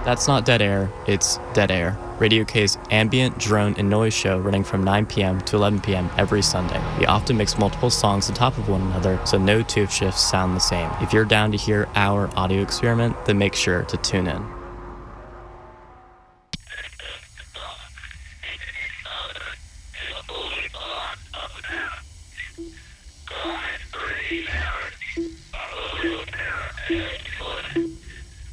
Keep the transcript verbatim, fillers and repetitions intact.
That's not dead air, it's Dead Air, Radio K's ambient, drone, and noise show running from nine p.m. to eleven p.m. every Sunday. We often mix multiple songs on top of one another, so no two shifts sound the same. If you're down to hear our audio experiment, then make sure to tune in.